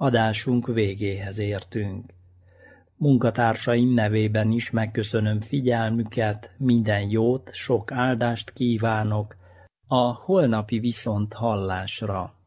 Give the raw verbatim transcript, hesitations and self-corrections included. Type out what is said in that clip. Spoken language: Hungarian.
Adásunk végéhez értünk. Munkatársaim nevében is megköszönöm figyelmüket, minden jót, sok áldást kívánok a holnapi viszonthallásra.